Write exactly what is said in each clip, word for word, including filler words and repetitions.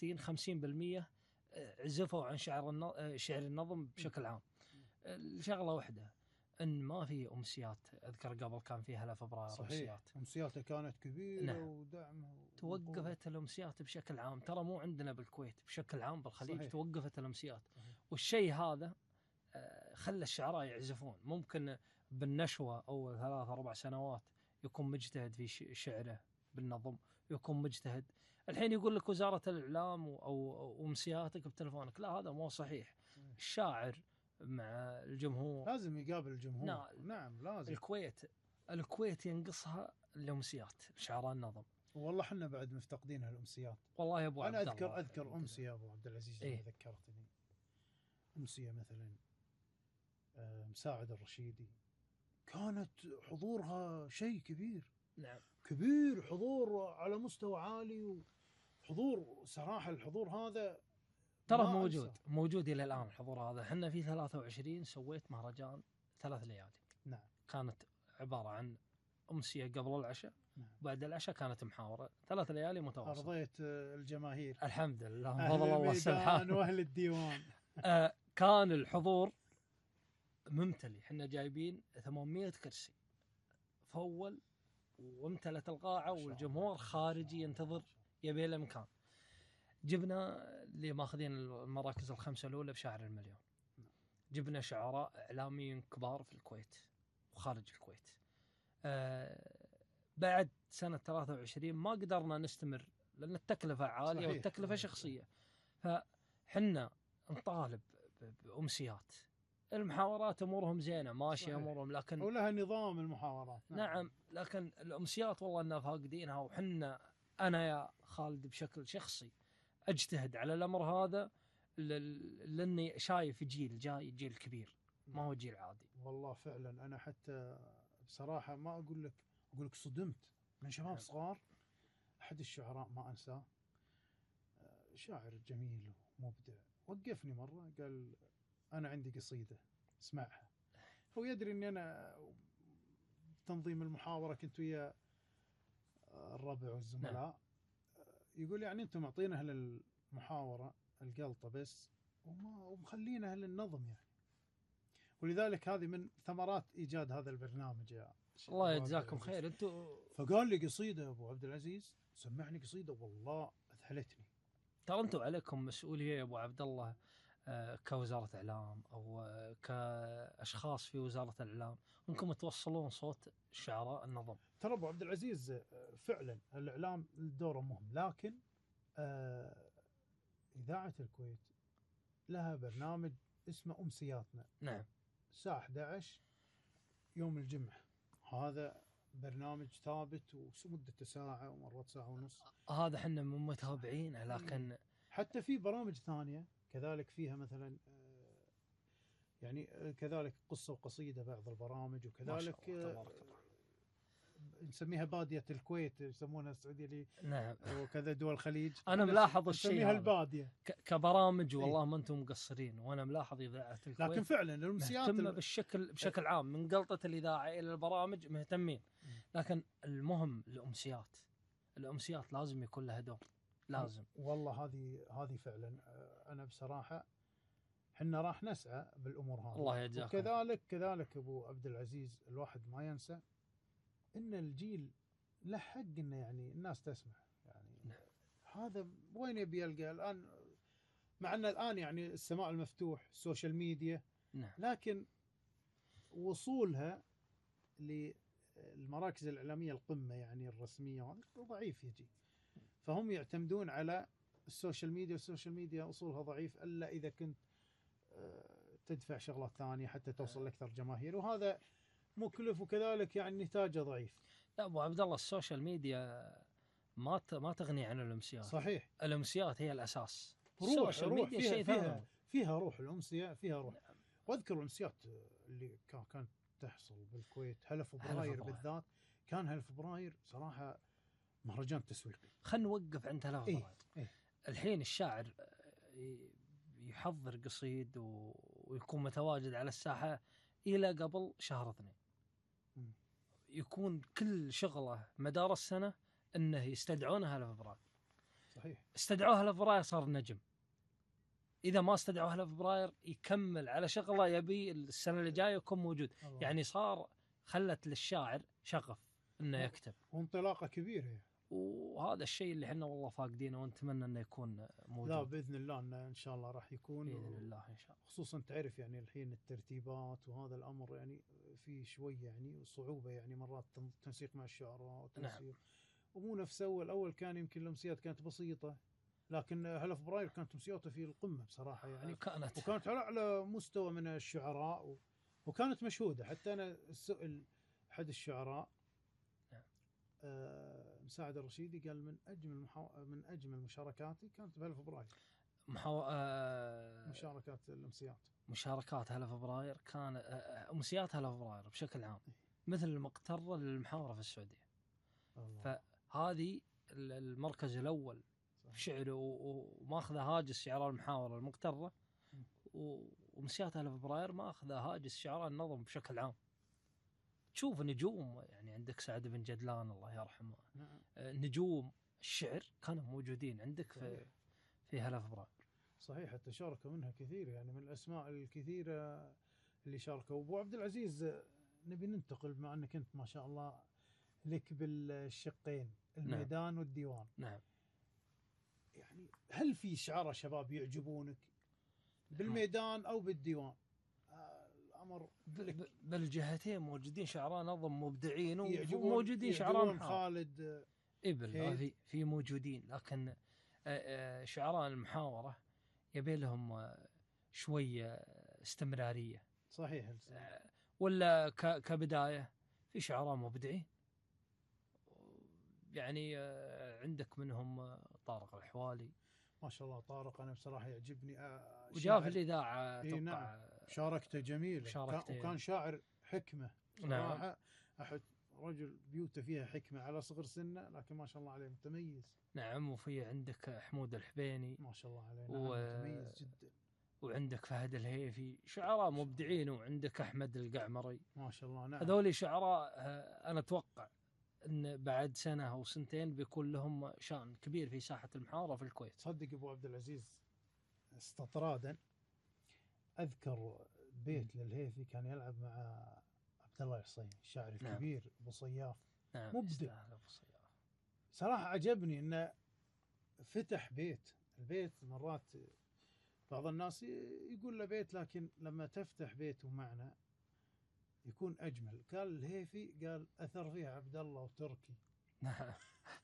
ستين خمسين بالمئة عزفوا عن شعر شعر النظم بشكل عام. الشغلة واحدة ان ما في امسيات. اذكر قبل كان في هلا فبراير امسيات، امسياتها كانت كبيره. نعم. ودعمها توقفت الامسيات بشكل عام. ترى مو عندنا بالكويت، بشكل عام بالخليج. صحيح. توقفت الامسيات. صحيح. والشيء هذا خلى الشعراء يعزفون. ممكن بالنشوة أول ثلاث أربع سنوات يكون مجتهد في شعره بالنظم، يكون مجتهد. الحين يقول لك وزارة الإعلام أو أمسياتك بتلفونك. لا، هذا مو صحيح. الشاعر مع الجمهور لازم يقابل الجمهور. نعم, نعم لازم. الكويت الكويت ينقصها الأمسيات، شعراء النظم. والله حنا بعد مفتقدين هالأمسيات. والله يا أبو عبد الله، أنا أذكر أذكر أمسية أبو عبد العزيز. إيه؟ ذكرتني أمسية مثلا مساعد الرشيدي، كانت حضورها شيء كبير. نعم. كبير، حضور على مستوى عالي، وحضور صراحة الحضور هذا ترى موجود أنسى. موجود إلى الآن الحضور هذا. حنا في ثلاثة وعشرين سويت مهرجان ثلاث ليالي. نعم. كانت عبارة عن أمسية قبل العشاء. نعم. بعد العشاء كانت محاورة. ثلاث ليالي متواصلة. أرضيت الجماهير الحمد لله، بفضل الله سبحانه وأهل الديوان. آه كان الحضور ممتلي. حنا جايبين ثمانمئة كرسي فول، وامتلت القاعة، والجمهور خارجي ينتظر يبي له مكان. جبنا اللي ماخذين المراكز الخمسة الأولى بشعر المليون. جبنا شعراء إعلاميين كبار في الكويت وخارج الكويت. آه بعد سنة ثلاثة وعشرين ما قدرنا نستمر لأن التكلفة عالية. صحيح. والتكلفة شخصية. فحنا نطالب بأمسيات. المحاورات أمورهم زينة ماشية أمورهم، لكن ولها نظام المحاورات. نعم. نعم، لكن الأمسيات والله أننا فاقدينها. وحنا أنا يا خالد بشكل شخصي أجتهد على الأمر هذا، لأني شايف جيل جاي، جيل كبير ما هو جيل عادي. والله فعلا أنا حتى بصراحة ما أقول لك أقول لك صدمت من شباب صغار. أحد الشعراء ما أنساه، شاعر جميل ومبدع، وقفني مرة قال أنا عندي قصيدة اسمعها. هو يدري أني أنا تنظيم المحاورة كنت ويا الربع والزملاء. نعم. يقول يعني أنتم معطينها للمحاورة القلطة بس وما ومخلينها للنظم يعني. ولذلك هذه من ثمرات إيجاد هذا البرنامج يا الله يجزاكم خير أنتم. فقال لي قصيدة أبو عبد العزيز، سمعني قصيدة والله أذهلتني. ترى أنتم عليكم مسؤولية يا أبو عبد الله، كوزارة إعلام أو كأشخاص في وزارة الإعلام، أنكم توصلون صوت الشعراء النظم. ترى أبو عبد العزيز فعلا الإعلام دوره مهم، لكن آه إذاعة الكويت لها برنامج اسمه أمسياتنا. نعم. الساعة أحد عشر يوم الجمعة. هذا برنامج ثابت ومدته ساعة ومرات ساعة ونص. هذا حنا من متابعين. لكن حتى في برامج ثانية كذلك فيها مثلا يعني كذلك قصة وقصيدة بعض البرامج، وكذلك نسميها بادية الكويت يسمونها السعودية لي. نعم. وكذا دول الخليج. أنا ملاحظ الشيء نسميها البادية كبرامج. والله ما أنتم مقصرين، وأنا ملاحظ إذاعة الكويت لكن فعلا الأمسيات مهتمة بالشكل بشكل عام، من قلطة الإذاعة إلى البرامج مهتمين. لكن المهم الأمسيات الأمسيات لازم يكون لها دور، لازم. والله هذه هذه فعلا أنا بصراحة حنا راح نسعى بالأمور هذه. الله يجزاكم. وكذلك كذلك أبو عبد العزيز الواحد ما ينسى إن الجيل له حق إنه يعني الناس تسمع يعني. نعم. هذا وين يبي يلقى الآن، مع أن الآن يعني السماع المفتوح السوشيال ميديا. نعم. لكن وصولها للمراكز الإعلامية القمة يعني الرسمية ضعيف يجي، فهم يعتمدون على السوشيال ميديا، والسوشيال ميديا وصولها ضعيف إلا إذا كنت تدفع شغلات ثانية حتى توصل لأكثر جماهير، وهذا مكلف وكذلك يعني نتاجه ضعيف. لا أبو عبد الله، السوشيال ميديا ما ما تغني عن الأمسيات. صحيح. الأمسيات هي الأساس. روح السوشيال روح ميديا فيها شيء فيها, فيها روح الأمسية، فيها روح. نعم. وأذكر الأمسيات اللي كانت تحصل بالكويت هلا فبراير بالذات، كان هلا فبراير صراحة مهرجان تسويقي. خلنا نوقف عند هلا فبراير. إيه؟ إيه؟ الحين الشاعر يحضر قصيد ويكون متواجد على الساحة إلى قبل شهر اثنين. م. يكون كل شغله مدار السنة أنه يستدعونه هلا فبراير. صحيح. استدعوه هلا فبراير صار نجم، اذا ما استدعوه هلا فبراير يكمل على شغله يبي السنه اللي جايه يكون موجود. الله. يعني صار خلت للشاعر شغف انه يكتب، وانطلاقه كبيره يعني. وهذا الشيء اللي احنا والله فاقدينه ونتمنى انه يكون موجود. لا باذن الله انه ان شاء الله راح يكون باذن الله ان شاء الله. خصوصا تعرف يعني الحين الترتيبات وهذا الامر يعني في شوي يعني صعوبه يعني مرات تنسيق مع الشعراء وتنسيق. نعم. ومو نفس اول، اول كان يمكن الامسيات كانت بسيطه، لكن هلا فبراير كانت امسياته في القمه بصراحه يعني. كانت وكانت على على مستوى من الشعراء و... وكانت مشهوده. حتى انا سئل احد الشعراء نعم. آه مساعد الرشيدي قال من اجمل محا... من اجمل مشاركاتي كانت بهلا فبراير. محو... آه... مشاركات الامسيات مشاركات هلا فبراير كان آه... امسيات هلا فبراير بشكل عام مثل المقترة للمحاورة في السعودية. الله. فهذه المركز الأول في شعره وماخذه هاجس شعراء المحاورة المقترة، ومسيات هلا فبراير ما أخذه هاجس شعراء النظم بشكل عام. تشوف نجوم يعني عندك سعد بن جدلان الله يرحمه. نعم. نجوم الشعر كانوا موجودين عندك في في هلا فبراير. صحيح. حتى شاركوا منها كثير يعني من الأسماء الكثيرة اللي شاركوا. أبو عبد العزيز نبي ننتقل بما أنك أنت ما شاء الله لك بالشقين الميدان. نعم. والديوان. نعم. يعني هل في شعراء شباب يعجبونك بالميدان أو بالديوان؟ آه الأمر بالجهتين موجودين شعراء نظم مبدعين وموجودين شعراء خالد إبل في في موجودين، لكن شعراء المحاورة يبي لهم شوية استمرارية. صحيح. ولا كبداية في شعراء مبدعين يعني عندك منهم طارق الحوالي ما شاء الله. طارق أنا بصراحة يعجبني. وجاء في الإذاعة أتوقع. نعم. شاركته جميل. شاركته وكان شاعر حكمة صراحة. نعم. أحد رجل بيوته فيها حكمة على صغر سنه، لكن ما شاء الله عليه متميز. نعم. وفي عندك حمود الحبيني ما شاء الله عليه. و... نعم متميز جدا. وعندك فهد الهيفي شعراء مبدعين، وعندك أحمد القعمري ما شاء الله. نعم. هذول شعراء أنا أتوقع أن بعد سنة أو سنتين بيكون لهم شأن كبير في ساحة المحاورة في الكويت. صدق أبو عبد العزيز استطرادا أذكر بيت م. للهيفي كان يلعب مع عبد الله العصيمي الشاعر الكبير. نعم. أبو صياف. نعم. مبدع صراحة. عجبني إنه فتح بيت. البيت مرات بعض الناس يقول له بيت، لكن لما تفتح بيته معنى يكون أجمل. قال الهيفي قال أثر فيه عبد الله وتركي. نعم.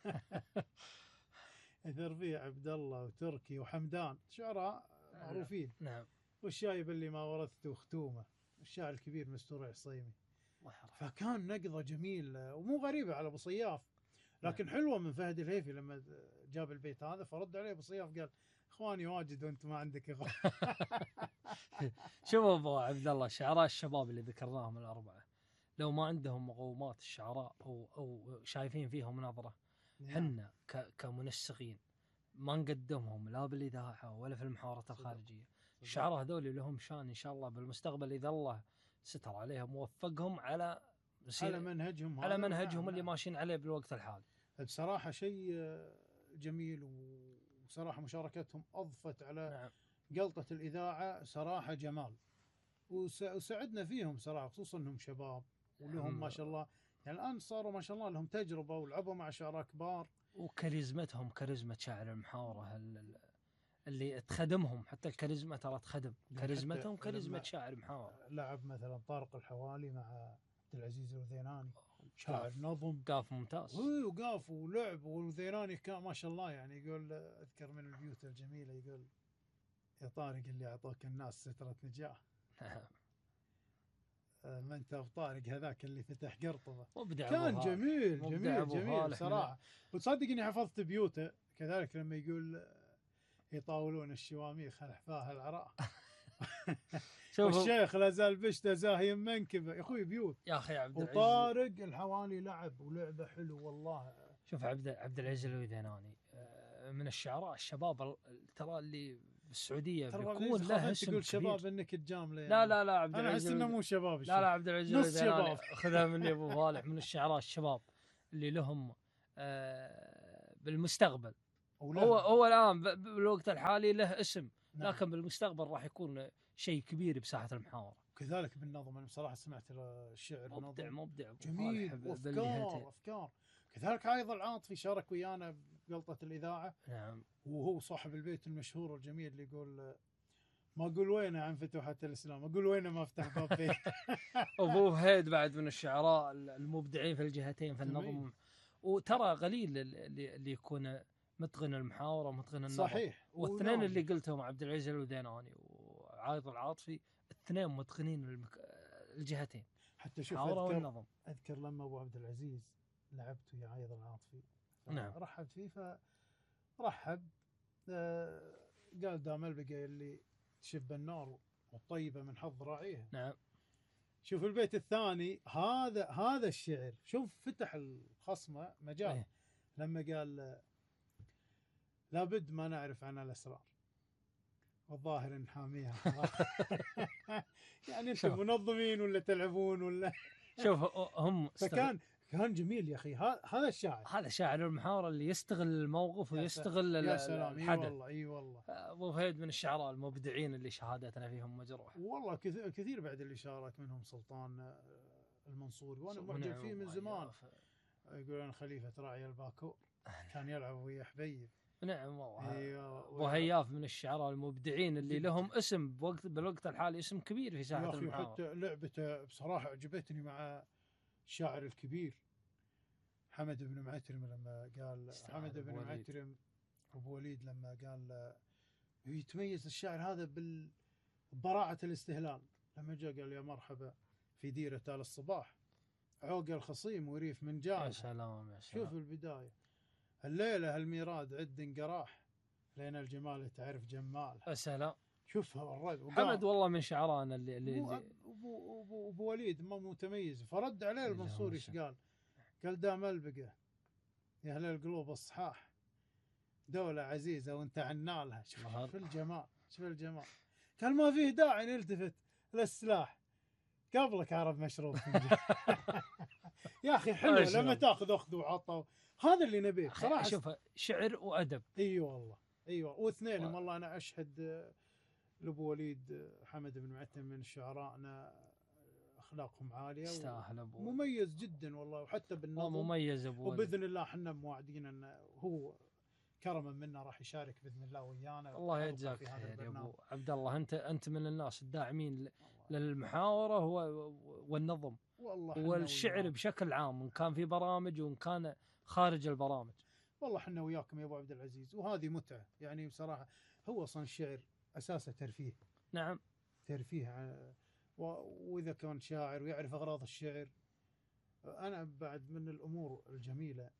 أثر فيه عبد الله وتركي وحمدان شعراء معروفين. نعم. والشايب اللي ما ورثته ختومه الشاعر الكبير مستور عصيمي. فكان نقضة جميل ومو غريبة على أبو صياف، لكن نعم. حلوة من فهد الهيفي لما جاب البيت هذا فرد عليه أبو صياف قال إخواني واجد وأنت ما عندك إخوان. شوف أبو عبد الله شعراء الشباب اللي ذكرناهم الأربعة لو ما عندهم مقومات الشعراء أو أو شايفين فيهم نظرة، حنا كمنسقين ما نقدمهم لا بالإذاعة ولا في المحاورات الخارجية. الشعراء هذول لهم شان إن شاء الله بالمستقبل إذا الله ستر عليهم ووفقهم على على منهجهم على منهجهم نعم. اللي ماشيين عليه بالوقت الحالي. بصراحة شيء جميل، وصراحة مشاركتهم أضفت على نعم. قلطة الإذاعة صراحة جمال، وسعدنا فيهم صراحة، خصوصا أنهم شباب ولهم ما شاء الله يعني الآن صاروا ما شاء الله لهم تجربة ولعبوا مع شعراء كبار، وكاريزمتهم كاريزمة شاعر المحاورة اللي تخدمهم. حتى الكاريزما ترى تخدم كاريزمتهم كاريزمة شاعر محاورة. لعب مثلا طارق الحوالي مع عبد العزيز الوذيناني شاعر نظم قاف ممتاز. وقاف ولعب، والوذيناني كان ما شاء الله يعني يقول أذكر من البيوت الجميلة يقول يا طارق اللي أعطاك الناس سترة نجاة. ما انت ابو طارق هذاك اللي فتح قرطبه كان جميل جميل جميل صراحه. وتصدق اني حفظت بيوته كذلك لما يقول يطاولون الشواميخ الحفاه العراء. والشيخ لا زال بشته زاهي منكبه يا اخوي بيوت يا اخي عبد العزيز. وطارق الحوالي لعب ولعبه حلو والله. شوف عبد عبد العزيز الوذيناني من الشعراء الشباب ترى اللي بالسعوديه بيكون له اسم تقول شباب انك تجامله يعني. لا لا لا عبد العزيز انا احس انه مو شباب. لا لا عبد العزيز خذها مني ابو فالح من الشعراء الشباب اللي لهم آه بالمستقبل أو له. هو هو الان ب- بالوقت الحالي له اسم، نعم. لكن بالمستقبل راح يكون شيء كبير بساحه المحاوره. كذلك بالنظم، انا بصراحه سمعت الشعر مبدع نظم مبدع أبو جميل صالح ب- بالجهتين. وافكار افكار. كذلك ايضا العاطفي شارك ويانا بقلطه الاذاعه، نعم. وهو صاحب البيت المشهور الجميل اللي يقول ما اقول وينه عن فتوحات الاسلام، اقول وينه ما افتح باب بيت. ابو فهيد بعد من الشعراء المبدعين في الجهتين في جميل. النظم، وترى قليل اللي, اللي يكون متقن المحاوره ومتقن النظم. صحيح. والاثنين ونعم. اللي قلتهم عبد العزيز الوديناني وعايض العاطفي، الاثنين متقنين المك... الجهتين، حتى شوف المحاوره اذكر والنظم. اذكر لما ابو عبد العزيز لعبت ويا عايض العاطفي، نعم. رحب فيه فرحب، آه، قال دام البقى اللي تشب النار والطيبه من حظ راعيها. نعم. شوف البيت الثاني، هذا هذا الشعر، شوف فتح الخصمه مجال. أيه. لما قال لابد ما نعرف عنها الاسرار والظاهر نحاميها. يعني انتم منظمين ولا تلعبون ولا؟ شوف هم فكان كان جميل يا اخي. هذا الشاعر، هذا شاعر المحاورة اللي يستغل الموقف ويستغل يا سلام. الحدث. اي والله اي والله. ابو فهيد من الشعراء المبدعين اللي شهادتنا فيهم مجروح. والله كثير بعد اللي شارك، منهم سلطان المنصوري وانا معجب فيه من زمان. يقول انا خليفه راعي الباكور، كان يلعب ويا حبيب. نعم والله. أيوة. ابو هياف من الشعراء المبدعين اللي لهم اسم بوقت بالوقت الحالي، اسم كبير في ساحه المحاورة. حتى لعبته بصراحه عجبتني مع الشاعر الكبير حمد بن معترم، لما قال حمد بن معترم ابو وليد لما قال يتميز الشاعر هذا بالبراعه الاستهلال، لما جاء قال يا مرحبا في ديره آل الصباح عوق الخصيم وريف من جاه. يا سلام يا سلام. شوف البدايه، الليله هالميراد عد انقراح لين الجمال تعرف جمال. يا سلام. شوف الرد حمد والله من شعرانا اللي اللي ابو ابو ابو, أبو وليد ما متميز. فرد عليه المنصوري ايش قال؟ قال دام البقى يا اهل القلوب الصحاح دولة عزيزة وانت عنالها. شوف الجمال، شوف الجمال. قال ما فيه داعي نلتفت للسلاح قبلك عرب مشروب. يا اخي حلو لما تاخذ اخذ وعطى، هذا اللي نبيه صراحه. شوف شعر وادب. اي والله ايوه. واثنينهم والله انا اشهد لابو وليد حمد بن معتم من شعرائنا اخلاقهم عاليه، يستاهل ابو مميز جدا والله. وحتى بالنظم مميز ابو وباذن الله احنا موعدين انه هو كرما منا راح يشارك باذن الله ويانا. الله يجزاك خير يا ابو عبد الله. انت انت من الناس الداعمين للمحاوره والنظم والشعر بشكل عام، وان كان في برامج وان كان خارج البرامج. والله احنا وياكم يا ابو عبد العزيز، وهذه متعه يعني بصراحه. هو اصلا الشعر اساسه ترفيه. نعم ترفيه. واذا كان شاعر ويعرف اغراض الشعر. انا بعد من الامور الجميله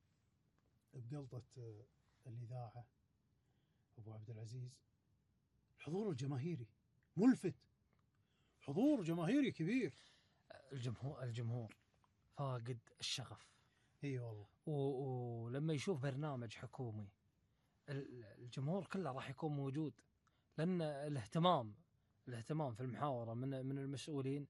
بقلطه الاذاعه ابو عبد العزيز الحضور الجماهيري ملفت، حضور جماهيري كبير. الجمهور الجمهور فاقد الشغف. اي والله. ولما يشوف برنامج حكومي الجمهور كله راح يكون موجود، لان الاهتمام الاهتمام في المحاورة من من المسؤولين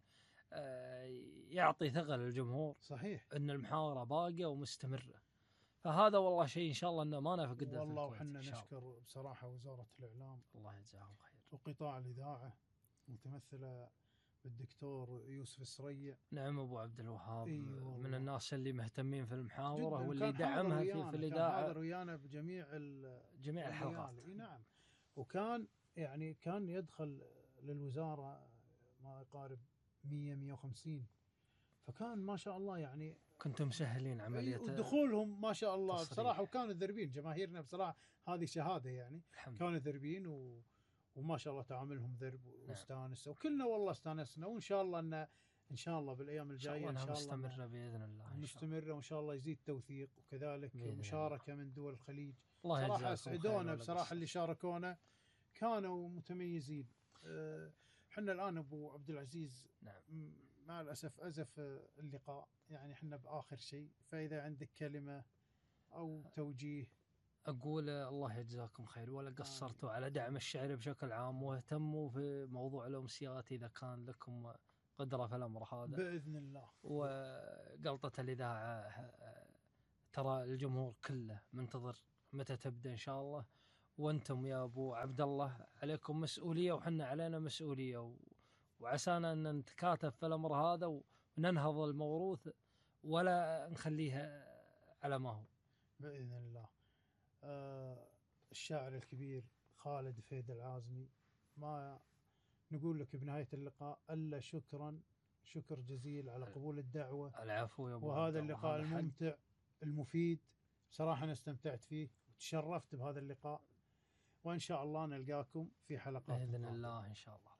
يعطي ثقل للجمهور. صحيح. ان المحاورة باقية ومستمرة، فهذا والله شيء ان شاء الله انه ما نفقد. والله وحنا نشكر بصراحة وزارة الاعلام الله يجزاهم خير، وقطاع الاذاعة متمثلة بالدكتور يوسف السريع. نعم ابو عبد الوهاب. أيوة من الناس اللي مهتمين في المحاورة واللي دعمها دعمها في, في الاذاعة. كان حاضر ويانا بجميع جميع الحلقات. نعم. وكان يعني كان يدخل للوزارة ما يقارب مية مية وخمسين، فكان ما شاء الله يعني كنتم مسهلين عملية ودخولهم ما شاء الله بصراحة. وكانوا ذربين جماهيرنا بصراحة، هذه شهادة يعني. كانوا ذربين و... وما شاء الله تعاملهم ذرب واستانسوا. نعم. وكلنا والله استانسنا. وان شاء الله ان ان شاء الله بالايام الجايه ان شاء الله مستمره باذن الله. مستمره وان شاء الله يزيد توثيق، وكذلك مشاركه الله من دول الخليج. الله صراحه اسعدونا بصراحه اللي شاركونا، كانوا متميزين. احنا الان ابو عبد العزيز نعم مع الاسف ازف اللقاء، يعني احنا باخر شيء، فاذا عندك كلمه او توجيه. أقول الله يجزاكم خير، ولا قصرتوا على دعم الشعر بشكل عام، واهتموا في موضوع الأمسيات إذا كان لكم قدرة في الأمر هذا بإذن الله. وقلطة الإذاعة ترى الجمهور كله منتظر متى تبدأ إن شاء الله؟ وأنتم يا أبو عبد الله عليكم مسؤولية وحنا علينا مسؤولية، و... وعسانا أن نتكاتف في الأمر هذا وننهض الموروث ولا نخليها على ما هو. بإذن الله. آه الشاعر الكبير خالد فهيد العازمي، ما نقول لك بنهاية اللقاء إلا شكرا، شكر جزيل على قبول الدعوة. العفو يا أبو عبد وهذا الله، اللقاء هذا حق. الممتع المفيد، بصراحة أنا استمتعت فيه وتشرفت بهذا اللقاء، وإن شاء الله نلقاكم في حلقات بإذن قادمة. الله إن شاء الله.